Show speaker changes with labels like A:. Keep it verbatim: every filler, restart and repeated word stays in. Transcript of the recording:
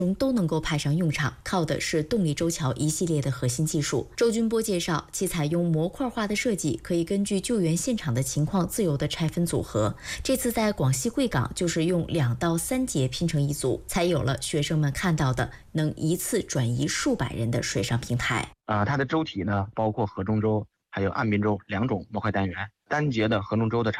A: 都能够派上用场，靠的是动力轴桥一系列的核心技术。周军波介绍，其采用模块化的设计，可以根据救援现场的情况自由的拆分组合。这次在广西贵港就是用两到三节拼成一组，才有了学生们看到的能一次转移数百人的水上平台。
B: 呃，它的舟体呢，包括河中舟还有岸边舟两种模块单元，单节的河中舟的